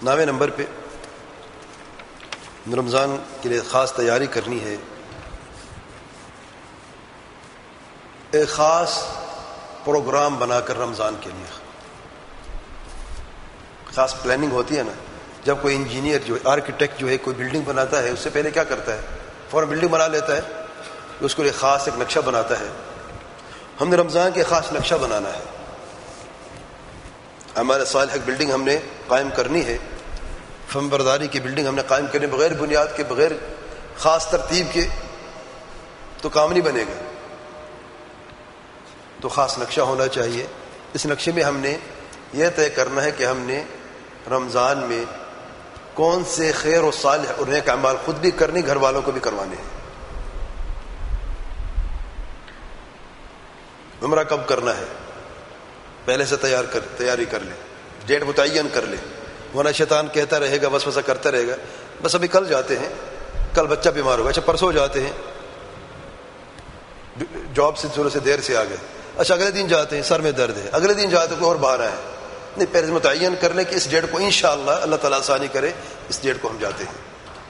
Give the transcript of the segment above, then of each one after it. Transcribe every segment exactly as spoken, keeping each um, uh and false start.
نویں نمبر پہ رمضان کے لیے خاص تیاری کرنی ہے. ایک خاص پروگرام بنا کر رمضان کے لیے خاص پلاننگ ہوتی ہے نا. جب کوئی انجینئر جو آرکیٹیکٹ جو ہے کوئی بلڈنگ بناتا ہے اس سے پہلے کیا کرتا ہے؟ فوراً بلڈنگ بنا لیتا ہے. اس کو ایک خاص ایک نقشہ بناتا ہے. ہم نے رمضان کے خاص نقشہ بنانا ہے. ہمارے صالح بلڈنگ ہم نے قائم کرنی ہے. فم برداری کی بلڈنگ ہم نے قائم کرنی بغیر بنیاد کے بغیر خاص ترتیب کے تو کام نہیں بنے گا. تو خاص نقشہ ہونا چاہیے. اس نقشے میں ہم نے یہ طے کرنا ہے کہ ہم نے رمضان میں کون سے خیر و صالح اور نیک اعمال خود بھی کرنے گھر والوں کو بھی کروانے ہیں. عمرہ کب کرنا ہے پہلے سے تیار کر تیاری کر لے, ڈیٹ متعین کر لے, ورنہ شیطان کہتا رہے گا وسوسہ کرتا رہے گا بس ابھی کل جاتے ہیں, کل بچہ بیمار ہوگا, اچھا پرسوں جاتے ہیں, جاب سے تھوڑے سے دیر سے آ گئے, اچھا اگلے دن جاتے ہیں, سر میں درد ہے, اگلے دن جاتے کوئی اور بہانہ ہے. نہیں, پہلے سے متعین کر لیں کہ اس ڈیٹ کو انشاءاللہ اللہ تعالیٰ آسانی کرے اس ڈیٹ کو ہم جاتے ہیں.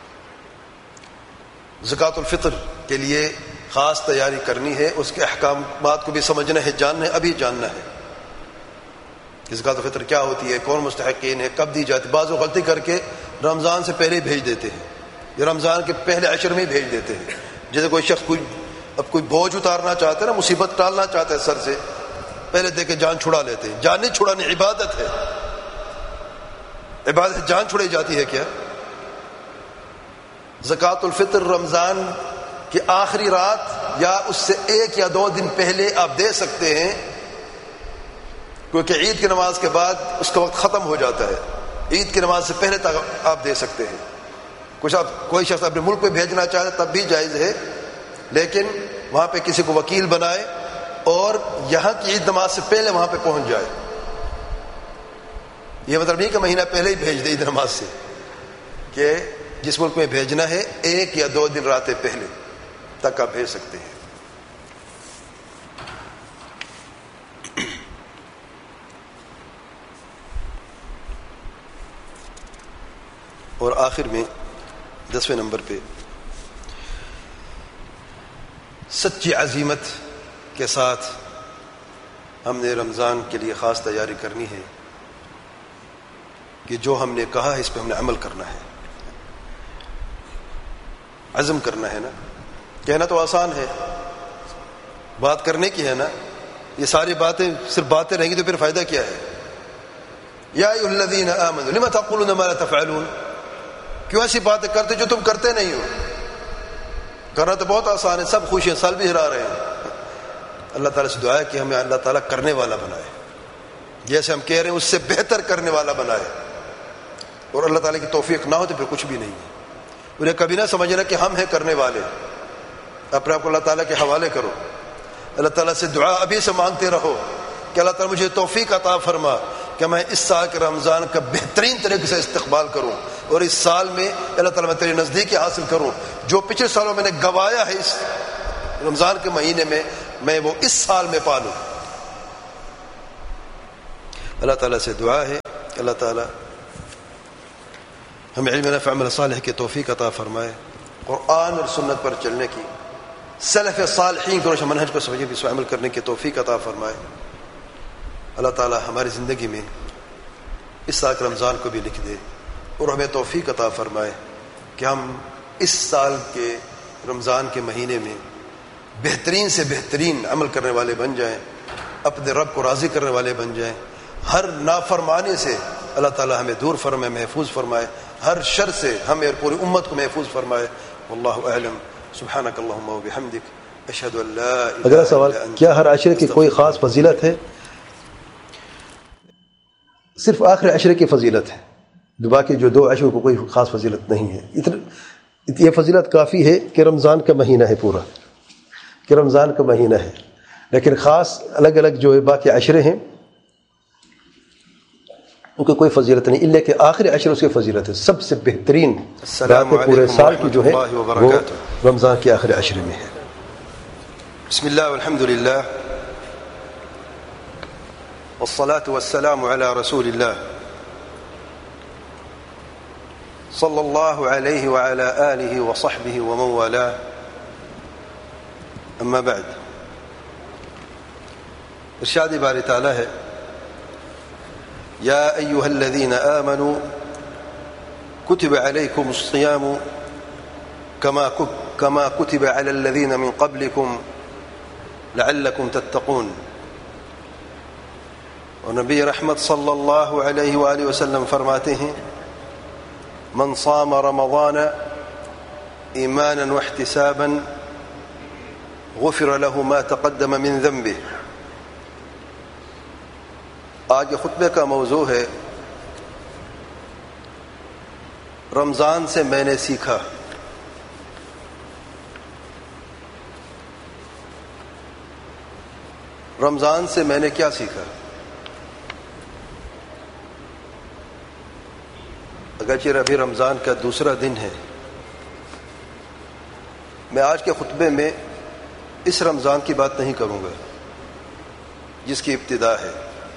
زکوٰۃ الفطر کے لیے خاص تیاری کرنی ہے. اس کے احکامات کو بھی سمجھنا ہے, جاننا ہے, ابھی جاننا ہے کہ زکوٰۃ الفطر کیا ہوتی ہے, کون مستحقین ہے, کب دی جاتی. بعض وہ غلطی کر کے رمضان سے پہلے ہی بھیج دیتے ہیں یا رمضان کے پہلے عشر میں ہی بھیج دیتے ہیں. جیسے کوئی شخص کوئی اب کوئی بوجھ اتارنا چاہتا ہے نا, مصیبت ٹالنا چاہتا ہے سر سے, پہلے دے کے جان چھڑا لیتے ہیں. جان نہیں چھڑانی, عبادت ہے. عبادت جان چھڑائی جاتی ہے کیا؟ زکوٰۃ الفطر رمضان کی آخری رات یا اس سے ایک یا دو دن پہلے آپ دے سکتے ہیں, کیونکہ عید کی نماز کے بعد اس کا وقت ختم ہو جاتا ہے. عید کی نماز سے پہلے تک آپ دے سکتے ہیں. کچھ آپ کوئی شخص اپنے ملک میں بھیجنا چاہے تب بھی جائز ہے, لیکن وہاں پہ کسی کو وکیل بنائے اور یہاں کی عید نماز سے پہلے وہاں پہ پہنچ جائے. یہ مطلب نہیں کہ مہینہ پہلے ہی بھیج دے عید نماز سے, کہ جس ملک میں بھیجنا ہے ایک یا دو دن راتیں پہلے تک آپ بھیج سکتے ہیں. اور آخر میں دسویں نمبر پہ سچی عزیمت کے ساتھ ہم نے رمضان کے لیے خاص تیاری کرنی ہے کہ جو ہم نے کہا ہے اس پہ ہم نے عمل کرنا ہے. عزم کرنا ہے نا. کہنا تو آسان ہے, بات کرنے کی ہے نا. یہ ساری باتیں صرف باتیں رہیں گی تو پھر فائدہ کیا ہے؟ یا ایھا الذین آمنوا لم تقولون ما لا تفعلون, کیوں ایسی باتیں کرتے جو تم کرتے نہیں ہو؟ کرنا تو بہت آسان ہے, سب خوش ہیں, سال بھی ہرا رہے ہیں. اللہ تعالیٰ سے دعا ہے کہ ہمیں اللہ تعالیٰ کرنے والا بنائے, جیسے ہم کہہ رہے ہیں اس سے بہتر کرنے والا بنائے. اور اللہ تعالیٰ کی توفیق نہ ہو تو پھر کچھ بھی نہیں ہے. انہیں کبھی نہ سمجھنا کہ ہم ہیں کرنے والے, اپنے آپ کو اللہ تعالیٰ کے حوالے کرو. اللہ تعالیٰ سے دعا ابھی سے مانگتے رہو کہ اللہ تعالیٰ مجھے توفیق عطا فرما کہ میں اس سال کے رمضان کا بہترین طریقے سے استقبال کروں, اور اس سال میں اللہ تعالیٰ میں تیری نزدیکی حاصل کروں. جو پچھلے سالوں میں نے گوایا ہے اس رمضان کے مہینے میں, میں وہ اس سال میں پالوں. اللہ تعالیٰ سے دعا ہے کہ اللہ تعالیٰ ہمیں علم نافع عمل صالح کی توفیق عطا فرمائے, قرآن اور سنت پر چلنے کی, سلف صالحین کے روش منہج کو سمجھنے کی, اس پر عمل کرنے کی توفیق عطا فرمائے. اللہ تعالیٰ ہماری زندگی میں اس سال کے رمضان کو بھی لکھ دے اور ہمیں توفیق عطا فرمائے کہ ہم اس سال کے رمضان کے مہینے میں بہترین سے بہترین عمل کرنے والے بن جائیں, اپنے رب کو راضی کرنے والے بن جائیں. ہر نافرمانی سے اللہ تعالیٰ ہمیں دور فرمائے, محفوظ فرمائے. ہر شر سے ہمیں اور پوری امت کو محفوظ فرمائے. واللہ اعلم. سبحانک اللہم و بحمدک اشہد ان لا الہ الا انت. اگلا سوال, کیا ہر عشرے کی کوئی خاص فضیلت ہے؟ صرف آخر عشرے کی فضیلت ہے, باقی جو دو عشروں کو کوئی خاص فضیلت نہیں ہے. اتنا یہ فضیلت کافی ہے کہ رمضان کا مہینہ ہے پورا, کہ رمضان کا مہینہ ہے, لیکن خاص الگ الگ جو باقی عشرے ہیں ان کی کوئی فضیلت نہیں, اللہ کہ آخری عشر اس کی فضیلت ہے. سب سے بہترین رات پورے سال کی جو ہے وہ رمضان کے آخری عشر میں ہے. بسم اللہ والحمد للہ والصلاة والسلام على رسول اللہ. صلی اللہ علیہ وعلی آلہ وصحبہ ومن والاه اما بعد. ارشاد باری تعالی ہے یا ایہا الذین آمنوا کتب علیکم الصیام کما کما کتب علی الذین من قبلکم لعلکم تتقون. اور نبی رحمت صلی اللہ علیہ وآلہ وسلم فرماتے ہیں من صام رمضان ایمانا واحتسابا غفر له ما تقدم من ذنبه. آج کے خطبے کا موضوع ہے رمضان سے میں نے سیکھا. رمضان سے میں نے کیا سیکھا؟ اگرچہ ابھی رمضان کا دوسرا دن ہے، میں آج کے خطبے میں اس رمضان کی بات نہیں کروں گا جس کی ابتدا ہے.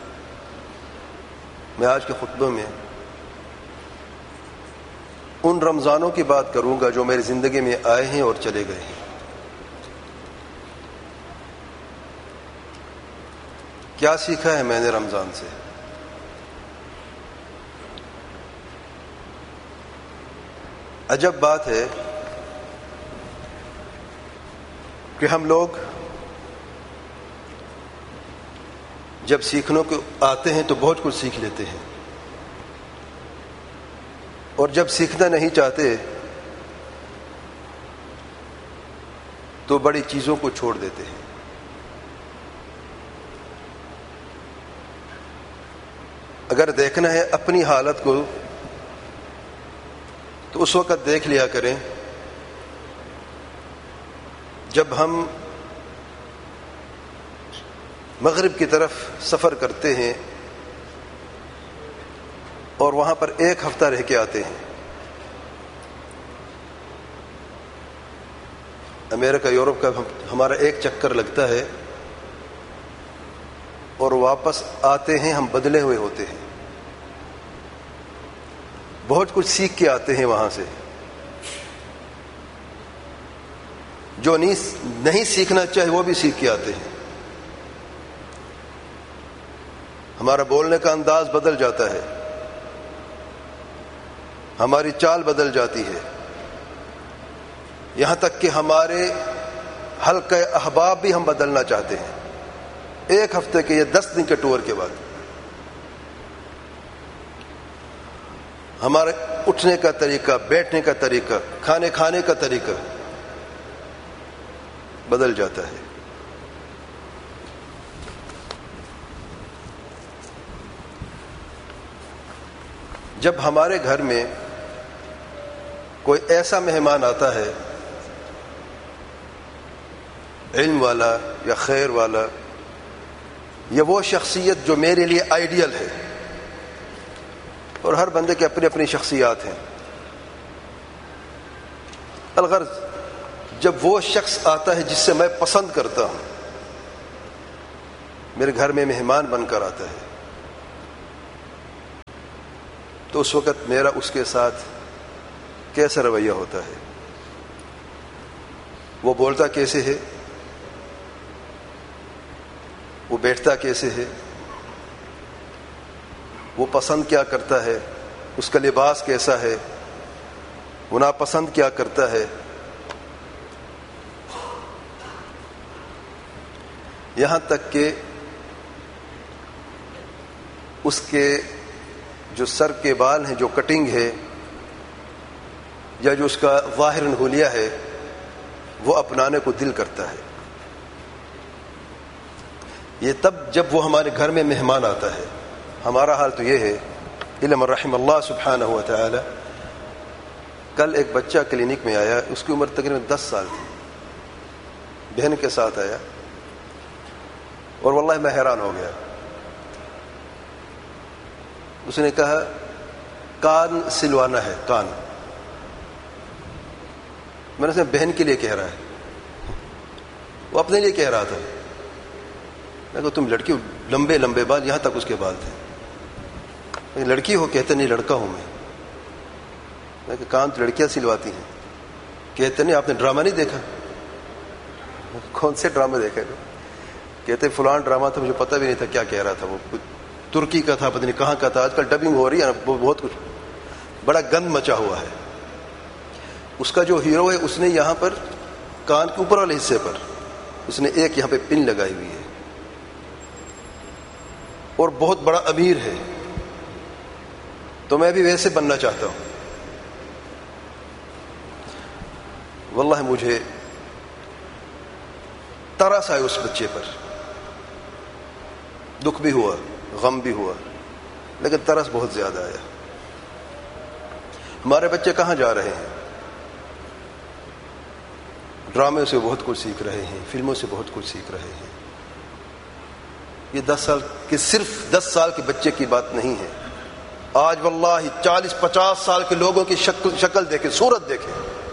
میں آج کے خطبے میں ان رمضانوں کی بات کروں گا جو میری زندگی میں آئے ہیں اور چلے گئے ہیں. کیا سیکھا ہے میں نے رمضان سے؟ عجب بات ہے کہ ہم لوگ جب سیکھنے کو آتے ہیں تو بہت کچھ سیکھ لیتے ہیں، اور جب سیکھنا نہیں چاہتے تو بڑی چیزوں کو چھوڑ دیتے ہیں. اگر دیکھنا ہے اپنی حالت کو تو اس وقت دیکھ لیا کریں جب ہم مغرب کی طرف سفر کرتے ہیں اور وہاں پر ایک ہفتہ رہ کے آتے ہیں. امریکہ یورپ کا ہمارا ایک چکر لگتا ہے اور واپس آتے ہیں ہم بدلے ہوئے ہوتے ہیں. بہت کچھ سیکھ کے آتے ہیں وہاں سے. جو نہیں سیکھنا چاہے وہ بھی سیکھ کے آتے ہیں. ہمارا بولنے کا انداز بدل جاتا ہے، ہماری چال بدل جاتی ہے، یہاں تک کہ ہمارے حلقہ احباب بھی ہم بدلنا چاہتے ہیں ایک ہفتے کے یا دس دن کے ٹور کے بعد. ہمارے اٹھنے کا طریقہ، بیٹھنے کا طریقہ، کھانے کھانے کا طریقہ بدل جاتا ہے. جب ہمارے گھر میں کوئی ایسا مہمان آتا ہے، علم والا یا خیر والا، یا وہ شخصیت جو میرے لیے آئیڈیل ہے، اور ہر بندے کے اپنی اپنی شخصیات ہیں، الغرض جب وہ شخص آتا ہے جس سے میں پسند کرتا ہوں، میرے گھر میں مہمان بن کر آتا ہے، تو اس وقت میرا اس کے ساتھ کیسا رویہ ہوتا ہے؟ وہ بولتا کیسے ہے؟ وہ بیٹھتا کیسے ہے؟ وہ پسند کیا کرتا ہے؟ اس کا لباس کیسا ہے؟ وہ ناپسند کیا کرتا ہے؟ یہاں تک کہ اس کے جو سر کے بال ہیں، جو کٹنگ ہے، یا جو اس کا ظاہراً حلیہ ہے، وہ اپنانے کو دل کرتا ہے. یہ تب جب وہ ہمارے گھر میں مہمان آتا ہے. ہمارا حال تو یہ ہے، علم الرحم اللہ سبحانہ و تعالی. کل ایک بچہ کلینک میں آیا، اس کی عمر تقریباً دس سال تھی، بہن کے ساتھ آیا، اور واللہ میں حیران ہو گیا. اس نے کہا کان سلوانا ہے، کان. میں نے اسے بہن کے لیے کہہ رہا ہے، وہ اپنے لیے کہہ رہا تھا. میں کہا تم لڑکی ہو، لمبے لمبے بال، یہاں تک اس کے بال تھے. لڑکی ہو؟ کہتے نہیں لڑکا ہوں میں. میں کہ کان تو لڑکیاں سلواتی ہیں. کہتے نہیں آپ نے ڈرامہ نہیں دیکھا. کون سے ڈرامے دیکھے؟ کہتے فلان ڈرامہ تھا, مجھے پتہ بھی نہیں تھا کیا کہہ رہا تھا, وہ ترکی کا تھا, پتہ نہیں کہاں کا تھا. آج کل ڈبنگ ہو رہی ہے نا, وہ بہت کچھ بڑا گند مچا ہوا ہے. اس کا جو ہیرو ہے اس نے یہاں پر کان کے اوپر والے حصے پر اس نے ایک یہاں پہ پن لگائی ہوئی ہے, اور بہت بڑا امیر ہے. تو میں بھی ویسے بننا چاہتا ہوں. واللہ مجھے ترس آئے اس بچے پر, دکھ بھی ہوا, غم بھی ہوا, لیکن ترس بہت زیادہ آیا. ہمارے بچے کہاں جا رہے ہیں؟ ڈرامے سے بہت کچھ سیکھ رہے ہیں, فلموں سے بہت کچھ سیکھ رہے ہیں. یہ دس سال کے صرف دس سال کے بچے کی بات نہیں ہے. آج واللہ چالیس پچاس سال کے لوگوں کی شکل شکل دیکھیں, صورت دیکھیں.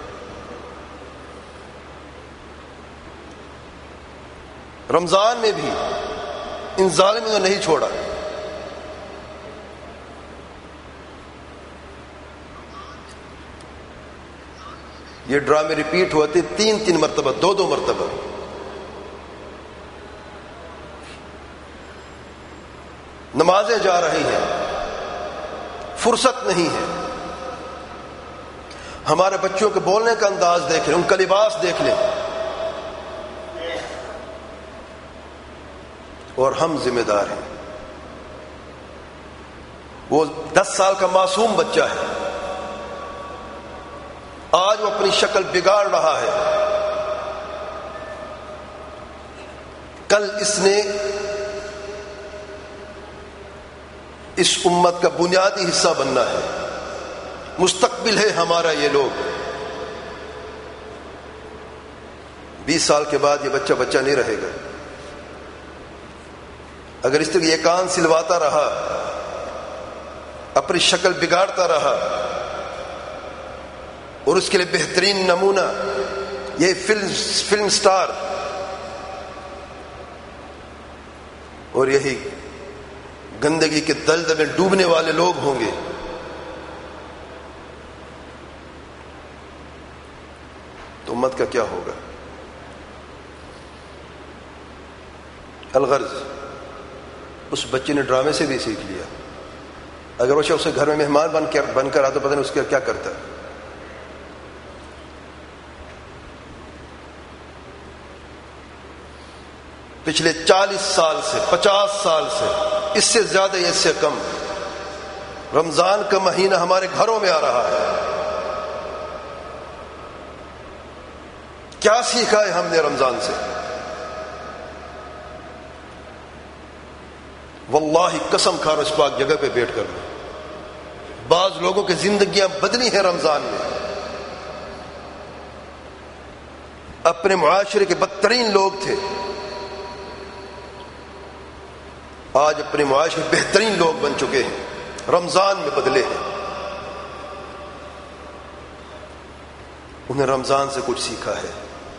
رمضان میں بھی ان ظالموں نے نہیں چھوڑا. یہ ڈرامے ریپیٹ ہوتے تین تین مرتبہ, دو دو مرتبہ. نمازیں جا رہی ہیں, فرصت نہیں ہے. ہمارے بچوں کے بولنے کا انداز دیکھ لیں, ان کا لباس دیکھ لیں. اور ہم ذمہ دار ہیں. وہ دس سال کا معصوم بچہ ہے, آج وہ اپنی شکل بگاڑ رہا ہے. کل اس نے اس امت کا بنیادی حصہ بننا ہے. مستقبل ہے ہمارا یہ لوگ. بیس سال کے بعد یہ بچہ بچہ نہیں رہے گا. اگر اس طرح یہ کان سلواتا رہا, اپنی شکل بگاڑتا رہا, اور اس کے لیے بہترین نمونہ یہ فلم فلم سٹار اور یہی گندگی کے دلدل میں ڈوبنے والے لوگ ہوں گے, تو امت کا کیا ہوگا؟ الغرض اس بچے نے ڈرامے سے بھی سیکھ لیا. اگر وہ اسے گھر میں مہمان بن کر بن کر آتا, پتہ نہیں اس کا کیا کرتا. پچھلے چالیس سال سے, پچاس سال سے, اس سے زیادہ یا اس سے کم, رمضان کا مہینہ ہمارے گھروں میں آ رہا ہے. کیا سیکھا ہے ہم نے رمضان سے؟ واللہ قسم کھا رہا اس پاک جگہ پہ بیٹھ کر, بعض لوگوں کی زندگیاں بدلی ہیں رمضان میں. اپنے معاشرے کے بدترین لوگ تھے, آج اپنے معاشرے بہترین لوگ بن چکے ہیں, رمضان میں بدلے ہیں. انہیں رمضان سے کچھ سیکھا ہے.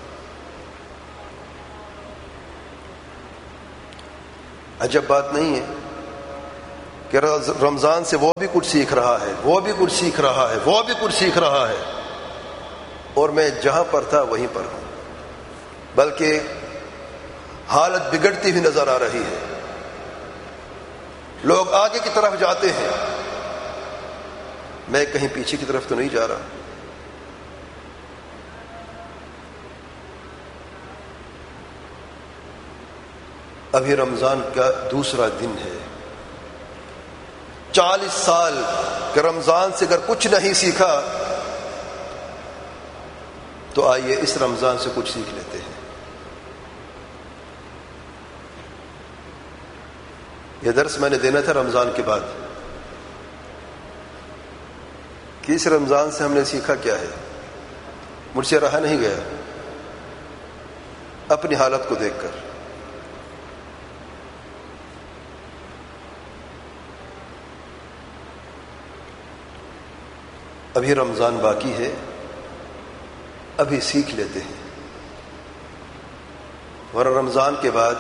عجب بات نہیں ہے کہ رمضان سے وہ بھی کچھ سیکھ رہا ہے, وہ بھی کچھ سیکھ رہا ہے, وہ بھی کچھ سیکھ رہا ہے, اور میں جہاں پر تھا وہیں پر ہوں. بلکہ حالت بگڑتی ہوئی نظر آ رہی ہے. لوگ آگے کی طرف جاتے ہیں, میں کہیں پیچھے کی طرف تو نہیں جا رہا. ابھی رمضان کا دوسرا دن ہے. چالیس سال کہ رمضان سے اگر کچھ نہیں سیکھا تو آئیے اس رمضان سے کچھ سیکھ لیتے ہیں. یہ درس میں نے دینا تھا رمضان کے بعد کہ اس رمضان سے ہم نے سیکھا کیا ہے. مجھ سے رہا نہیں گیا اپنی حالت کو دیکھ کر. ابھی رمضان باقی ہے, ابھی سیکھ لیتے ہیں, ورنہ رمضان کے بعد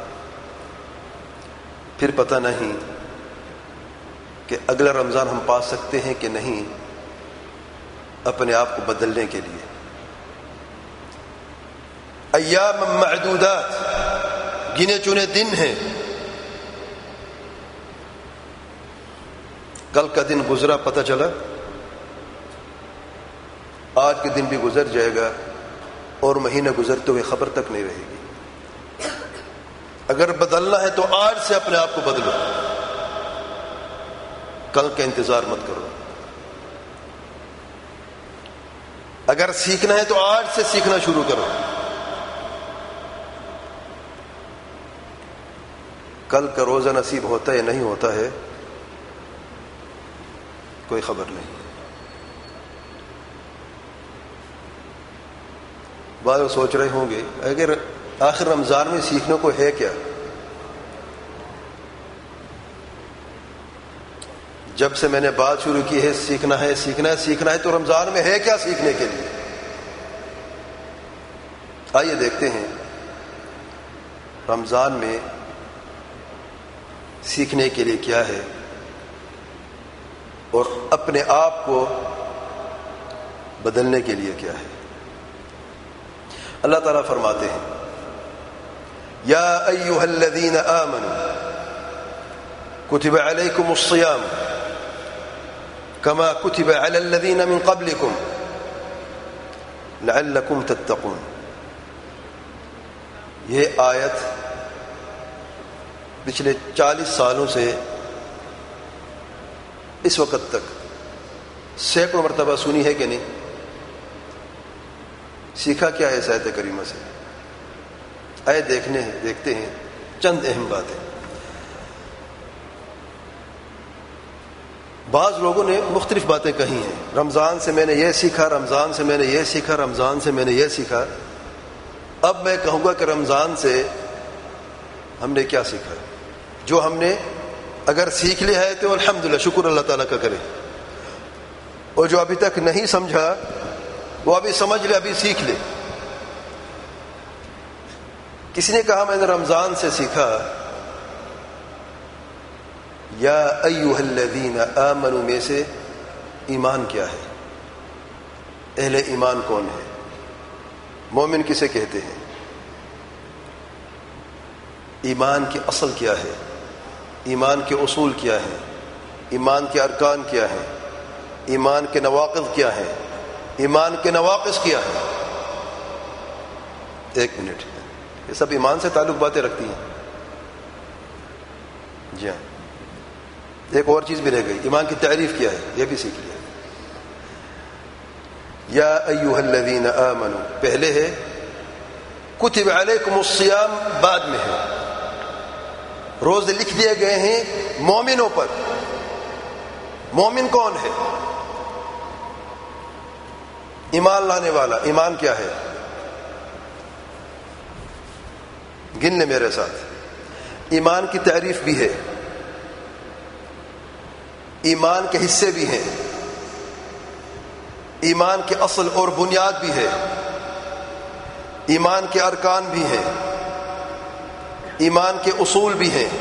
پھر پتہ نہیں کہ اگلا رمضان ہم پا سکتے ہیں کہ نہیں. اپنے آپ کو بدلنے کے لیے. ایام معدودات، گنے چنے دن ہیں. کل کا دن گزرا پتہ چلا، آج کے دن بھی گزر جائے گا اور مہینہ گزرتے ہوئے خبر تک نہیں رہے گی. اگر بدلنا ہے تو آج سے اپنے آپ کو بدلو، کل کا انتظار مت کرو. اگر سیکھنا ہے تو آج سے سیکھنا شروع کرو. کل کا روزہ نصیب ہوتا ہے یا نہیں ہوتا ہے کوئی خبر نہیں. بعض لوگ سوچ رہے ہوں گے اگر آخر رمضان میں سیکھنے کو ہے کیا؟ جب سے میں نے بات شروع کی ہے سیکھنا ہے سیکھنا ہے سیکھنا ہے تو رمضان میں ہے کیا سیکھنے کے لیے؟ آئیے دیکھتے ہیں رمضان میں سیکھنے کے لیے کیا ہے اور اپنے آپ کو بدلنے کے لیے کیا ہے. اللہ تعالیٰ فرماتے ہیں یا ایھا الذین آمنوا کتب علیکم الصیام کما کتب علی الذین من قبلکم لعلکم تتقون. یہ آیت پچھلے چالیس سالوں سے اس وقت تک سینکڑوں مرتبہ سنی ہے کہ نہیں؟ سیکھا کیا ہے اس آیت کریمہ سے؟ آئے دیکھنے ہیں دیکھتے ہیں چند اہم باتیں. بعض لوگوں نے مختلف باتیں کہی ہیں. رمضان سے میں نے یہ سیکھا، رمضان سے میں نے یہ سیکھا، رمضان سے میں نے یہ سیکھا. اب میں کہوں گا کہ رمضان سے ہم نے کیا سیکھا. جو ہم نے اگر سیکھ لیا ہے تو الحمدللہ شکر اللہ تعالیٰ کا کرے، اور جو ابھی تک نہیں سمجھا وہ ابھی سمجھ لے، ابھی سیکھ لے. کسی نے کہا میں نے رمضان سے سیکھا یا ایھا الذین آمنوا میں سے ایمان کیا ہے، اہل ایمان کون ہے، مومن کسے کہتے ہیں، ایمان کی اصل کیا ہے، ایمان کے اصول کیا ہیں، ایمان کے ارکان کیا ہیں، ایمان کے نواقض کیا ہیں، ایمان کے نواقص کیا ہیں. ایک منٹ، یہ سب ایمان سے تعلق باتیں رکھتی ہیں. جی ہاں، ایک اور چیز بھی رہ گئی، ایمان کی تعریف کیا ہے یہ بھی سیکھ لیا. یا ایھا الذین آمنوا پہلے ہے، کتب علیکم الصیام بعد میں ہے. روزے لکھ دیے گئے ہیں مومنوں پر. مومن کون ہے؟ ایمان لانے والا. ایمان کیا ہے؟ گن لے میرے ساتھ. ایمان کی تعریف بھی ہے، ایمان کے حصے بھی ہیں، ایمان کے اصل اور بنیاد بھی ہے، ایمان کے ارکان بھی ہیں، ایمان کے اصول بھی ہیں،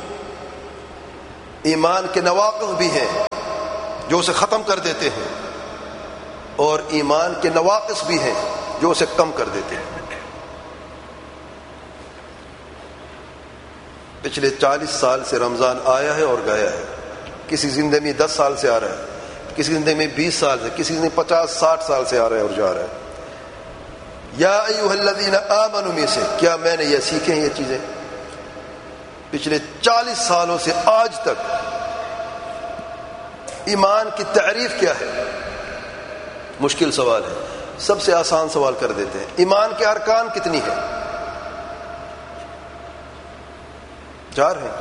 ایمان کے نواقض بھی ہیں جو اسے ختم کر دیتے ہیں، اور ایمان کے نواقص بھی ہیں جو اسے کم کر دیتے ہیں. پچھلے چالیس سال سے رمضان آیا ہے اور گیا ہے. کسی زندگی میں دس سال سے آ رہا ہے، کسی زندگی میں بیس سال سے، کسی زندگی پچاس ساٹھ سال سے آ رہا ہے اور جا رہا ہے. یا ایھا الذین آمنوا میں سے کیا میں نے یہ سیکھے ہیں یہ چیزیں پچھلے چالیس سالوں سے آج تک. ایمان کی تعریف کیا ہے؟ مشکل سوال ہے، سب سے آسان سوال کر دیتے ہیں. ایمان کے ارکان کتنی ہے؟ چار ہیں،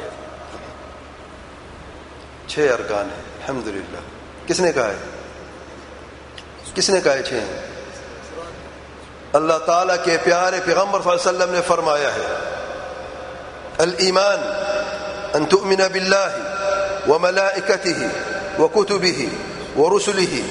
چھ ارکان ہیں. الحمدللہ. کس نے کہا ہے؟ کس نے کہا ہے چھ ہیں؟ اللہ تعالیٰ کے پیارے پیغمبر صلی اللہ علیہ وسلم نے فرمایا ہے الایمان ان تؤمن باللہ وملائکتہ وکتبہ ورسلہ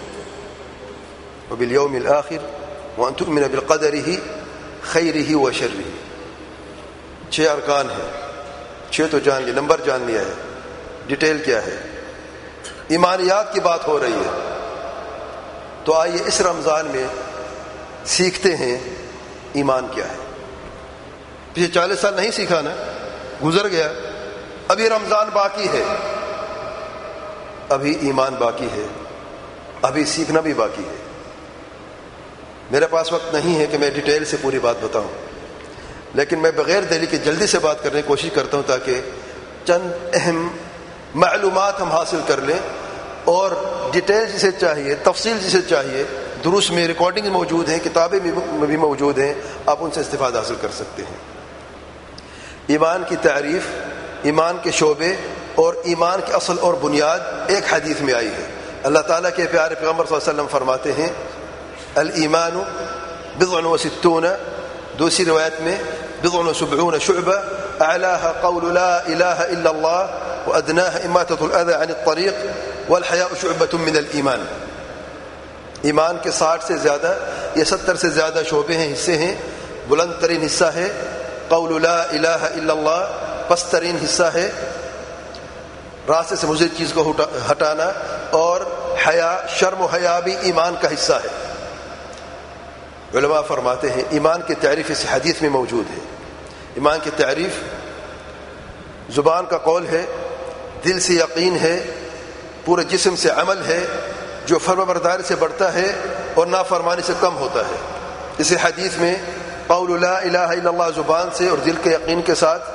وبالیوم الآخر وان تؤمن بقدرہ خیرہ وشرہ. چھ ارکان ہیں. چھ تو جان لی، نمبر جان لیا ہے، ڈیٹیل کیا ہے. ایمانیات کی بات ہو رہی ہے. تو آئیے اس رمضان میں سیکھتے ہیں ایمان کیا ہے. پچھلے چالیس سال نہیں سیکھا نا, گزر گیا. ابھی رمضان باقی ہے, ابھی ایمان باقی ہے, ابھی سیکھنا بھی باقی ہے. میرے پاس وقت نہیں ہے کہ میں ڈیٹیل سے پوری بات بتاؤں, لیکن میں بغیر دہلی کے جلدی سے بات کرنے کی کوشش کرتا ہوں تاکہ چند اہم معلومات ہم حاصل کر لیں, اور ڈیٹیل جسے چاہیے, تفصیل جسے چاہیے, دروس میں ریکارڈنگ موجود ہیں, کتابیں بھی موجود ہیں, آپ ان سے استفادہ حاصل کر سکتے ہیں. ایمان کی تعریف, ایمان کے شعبے اور ایمان کی اصل اور بنیاد ایک حدیث میں آئی ہے. اللہ تعالیٰ کے پیارے پیغمبر صلی اللہ علیہ وسلم فرماتے ہیں الایمان بضع و ستون, دوسری روایت میں بضع و سبعون شعبہ, اعلاها قول لا الہ الا اللہ وادناها اماتۃ الاذى عن الطریق والحیاء شعبۃ من الایمان. ایمان کے ساٹھ سے زیادہ یا ستر سے زیادہ شعبے ہیں, حصے ہیں. بلند ترین حصہ ہے قول لا الہ الا اللہ, پست ترین حصہ ہے راستے سے مضر چیز کو ہٹانا, اور حیا, شرم و حیا بھی ایمان کا حصہ ہے. علماء فرماتے ہیں ایمان کی تعریف اس حدیث میں موجود ہے. ایمان کی تعریف زبان کا قول ہے, دل سے یقین ہے, پورے جسم سے عمل ہے, جو فرما برداری سے بڑھتا ہے اور نافرمانی سے کم ہوتا ہے. اس حدیث میں قول لا الہ الا اللہ زبان سے اور دل کے یقین کے ساتھ,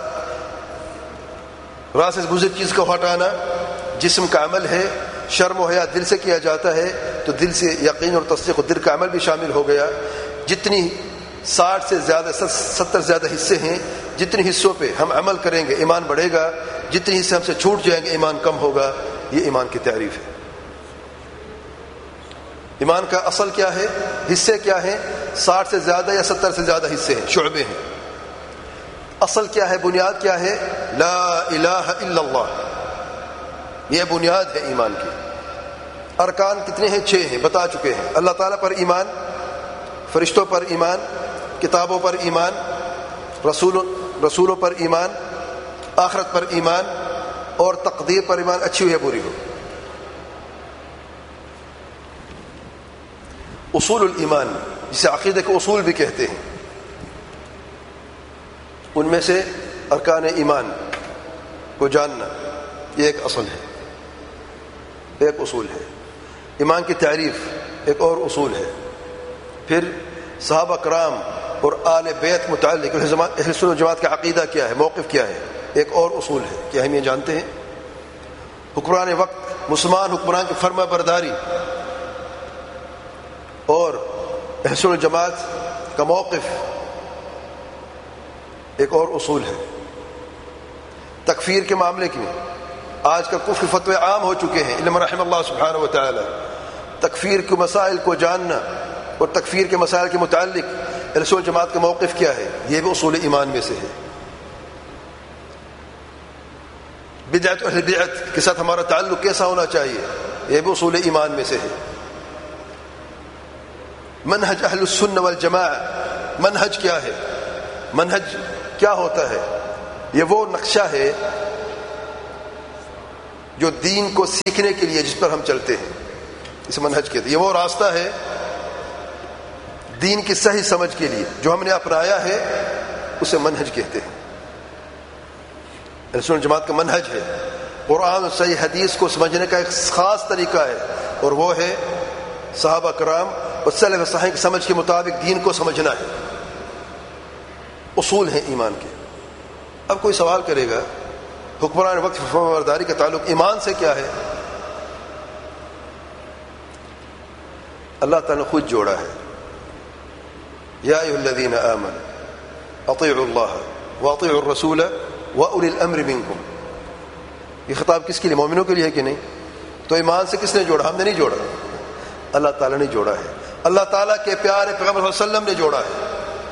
راس سے گزر چیز کو ہٹانا جسم کا عمل ہے, شرم و حیا دل سے کیا جاتا ہے, تو دل سے یقین اور تصدیق و دل کا عمل بھی شامل ہو گیا. جتنی ساٹھ سے زیادہ ستر زیادہ حصے ہیں, جتنے حصوں پہ ہم عمل کریں گے ایمان بڑھے گا, جتنے حصے ہم سے چھوٹ جائیں گے ایمان کم ہوگا. یہ ایمان کی تعریف ہے. ایمان کا اصل کیا ہے, حصے کیا ہیں؟ ساٹھ سے زیادہ یا ستر سے زیادہ حصے ہیں, شعبے ہیں. اصل کیا ہے, بنیاد کیا ہے؟ لا الہ الا اللہ, یہ بنیاد ہے ایمان کی. ارکان کتنے ہیں؟ چھ ہیں, بتا چکے ہیں. اللہ تعالیٰ پر ایمان, فرشتوں پر ایمان, کتابوں پر ایمان, رسول رسولوں پر ایمان, آخرت پر ایمان, اور تقدیر پر ایمان, اچھی ہو یا بری ہو. اصول الایمان, جسے عقیدے کے اصول بھی کہتے ہیں, ان میں سے ارکان ایمان کو جاننا یہ ایک اصل ہے, ایک اصول ہے. ایمان کی تعریف ایک اور اصول ہے. پھر صحابہ کرام اور آل بیت متعلق اہل سنت و جماعت کا عقیدہ کیا ہے, موقف کیا ہے, ایک اور اصول ہے. کیا ہم یہ جانتے ہیں؟ حکمران وقت, مسلمان حکمران کی فرما برداری اور اہل سنت و جماعت کا موقف ایک اور اصول ہے. تکفیر کے معاملے کی آج کل کفر فتوے عام ہو چکے ہیں, علم رحم اللہ سبحانہ و تعالی. تکفیر کے مسائل کو جاننا اور تکفیر کے مسائل کے متعلق اہل سنت جماعت کا موقف کیا ہے, یہ بھی اصول ایمان میں سے ہے. بدعت اہل بدعت کے ساتھ ہمارا تعلق کیسا ہونا چاہیے, یہ بھی اصول ایمان میں سے ہے. منہج اہل السنہ والجماعہ, منہج کیا ہے, منہج کیا ہوتا ہے؟ یہ وہ نقشہ ہے جو دین کو سیکھنے کے لیے جس پر ہم چلتے ہیں, اسے منہج کہتے ہیں. یہ وہ راستہ ہے دین کی صحیح سمجھ کے لیے جو ہم نے اپنایا ہے, اسے منہج کہتے ہیں. اہل سنت جماعت کا منہج ہے. قرآن اور صحیح حدیث کو سمجھنے کا ایک خاص طریقہ ہے, اور وہ ہے صحابہ کرام اور سلف صالحین کی سمجھ کے مطابق دین کو سمجھنا ہے. اصول ہیں ایمان کے. اب کوئی سوال کرے گا حکمران وقت فرما برداری کا تعلق ایمان سے کیا ہے؟ اللہ تعالیٰ نے خود جوڑا ہے. یا ایھا الذین آمنوا اطیعوا اللہ واطیعوا الرسول واولی الامر منکم. یہ خطاب کس کے لیے؟ مومنوں کے لیے ہے کہ نہیں؟ تو ایمان سے کس نے جوڑا؟ ہم نے نہیں جوڑا, اللہ تعالیٰ نے جوڑا ہے. اللہ تعالیٰ کے پیارے پیغمبر صلی اللہ علیہ وسلم نے جوڑا ہے,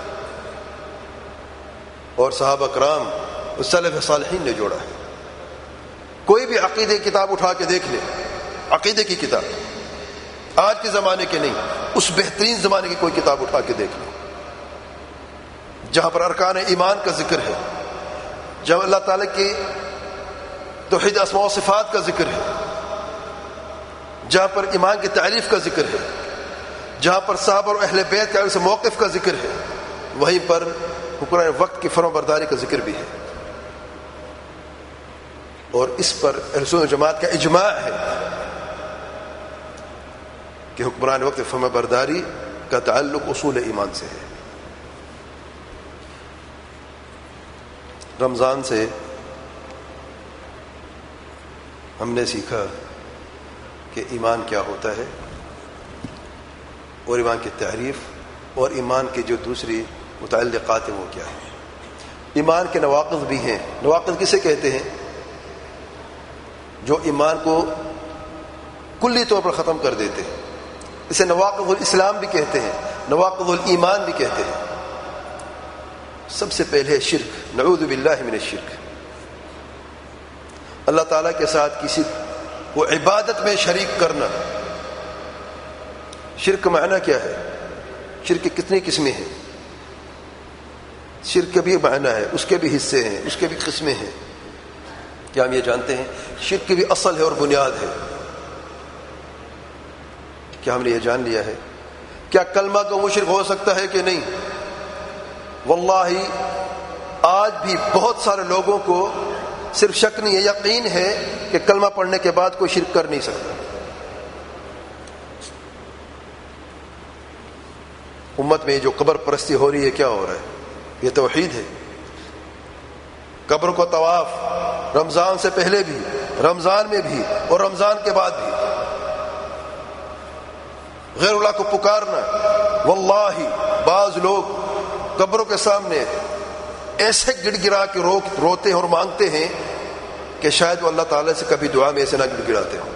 اور صحابہ کرام اور سلف صالحین نے جوڑا ہے. کوئی بھی عقیدے کی کتاب اٹھا کے دیکھ لے, عقیدے کی کتاب, آج کے زمانے کے نہیں, اس بہترین زمانے کی کوئی کتاب اٹھا کے دیکھ لے جہاں پر ارکان ایمان کا ذکر ہے, جہاں اللہ تعالیٰ کی توحید اسماء و صفات کا ذکر ہے, جہاں پر ایمان کی تعریف کا ذکر ہے, جہاں پر صحابہ اور اہل بیت کا سے موقف کا ذکر ہے وہیں پر حکمران وقت کی فرما برداری کا ذکر بھی ہے، اور اس پر اہل سنت جماعت کا اجماع ہے کہ حکمران وقت فرما برداری کا تعلق اصول ایمان سے ہے۔ رمضان سے ہم نے سیکھا کہ ایمان کیا ہوتا ہے، اور ایمان کی تعریف اور ایمان کے جو دوسری متعلقات ہیں وہ کیا ہیں۔ ایمان کے نواقض بھی ہیں۔ نواقض کسے کہتے ہیں؟ جو ایمان کو کلی طور پر ختم کر دیتے ہیں، اسے نواقض الاسلام بھی کہتے ہیں، نواقض الایمان بھی کہتے ہیں۔ سب سے پہلے شرک، نعوذ باللہ من الشرک، اللہ تعالیٰ کے ساتھ کسی کو عبادت میں شریک کرنا۔ شرک کا معنی کیا ہے؟ شرک کی کتنی قسمیں ہیں؟ شرک کے بھی معنی ہے، اس کے بھی حصے ہیں، اس کے بھی قسمیں ہیں۔ کیا ہم یہ جانتے ہیں شرک کی بھی اصل ہے اور بنیاد ہے؟ کیا ہم نے یہ جان لیا ہے؟ کیا کلمہ تو مشرک ہو سکتا ہے کہ نہیں؟ واللہ آج بھی بہت سارے لوگوں کو صرف شک نہیں ہے، یقین ہے کہ کلمہ پڑھنے کے بعد کوئی شرک کر نہیں سکتا۔ امت میں جو قبر پرستی ہو رہی ہے، کیا ہو رہا ہے؟ یہ توحید ہے۔ قبر کو طواف رمضان سے پہلے بھی، رمضان میں بھی اور رمضان کے بعد بھی، غیر اللہ کو پکارنا۔ واللہ بعض لوگ قبروں کے سامنے ایسے گڑ گڑا کے رو روتے ہیں اور مانگتے ہیں کہ شاید وہ اللہ تعالیٰ سے کبھی دعا میں ایسے نہ گڑ گڑاتے ہوں۔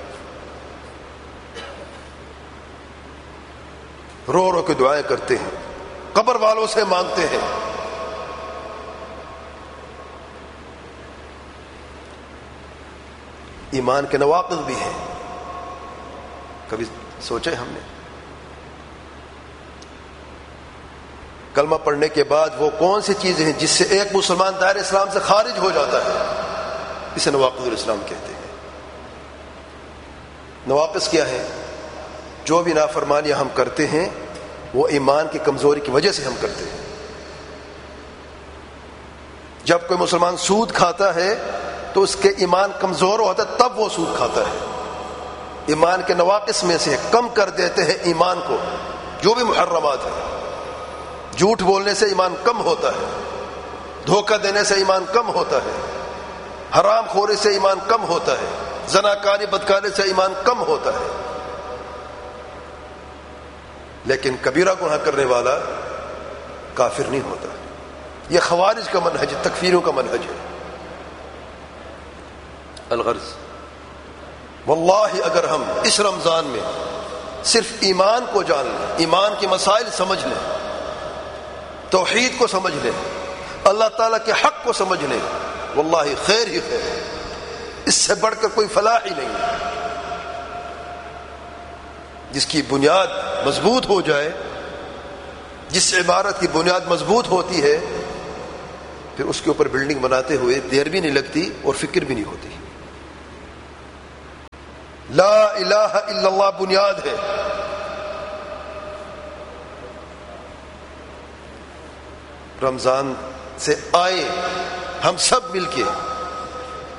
رو رو کے دعائیں کرتے ہیں، قبر والوں سے مانگتے ہیں۔ ایمان کے نواقض بھی ہیں، کبھی سوچے ہم نے؟ کلمہ پڑھنے کے بعد وہ کون سی چیزیں ہیں جس سے ایک مسلمان دائرہ اسلام سے خارج ہو جاتا ہے؟ اسے نواقض الاسلام کہتے ہیں۔ نواقض کیا ہے؟ جو بھی نافرمانیاں ہم کرتے ہیں وہ ایمان کی کمزوری کی وجہ سے ہم کرتے ہیں۔ جب کوئی مسلمان سود کھاتا ہے تو اس کے ایمان کمزور ہوتا ہے، تب وہ سود کھاتا ہے۔ ایمان کے نواقص میں سے کم کر دیتے ہیں ایمان کو، جو بھی محرمات ہیں۔ جھوٹ بولنے سے ایمان کم ہوتا ہے، دھوکہ دینے سے ایمان کم ہوتا ہے، حرام خوری سے ایمان کم ہوتا ہے، زناکاری بدکاری سے ایمان کم ہوتا ہے۔ لیکن کبیرہ گناہ کرنے والا کافر نہیں ہوتا۔ یہ خوارج کا منہج، تکفیروں کا منہج ہے۔ الغرض واللہ اگر ہم اس رمضان میں صرف ایمان کو جان لیں، ایمان کے مسائل سمجھ لیں، توحید کو سمجھ لیں، اللہ تعالیٰ کے حق کو سمجھ لیں، واللہ خیر ہی خیر ہے۔ اس سے بڑھ کر کوئی فلاح ہی نہیں۔ جس کی بنیاد مضبوط ہو جائے، جس عبارت کی بنیاد مضبوط ہوتی ہے، پھر اس کے اوپر بلڈنگ بناتے ہوئے دیر بھی نہیں لگتی اور فکر بھی نہیں ہوتی۔ لا الہ الا اللہ بنیاد ہے۔ رمضان سے آئے ہم سب مل کے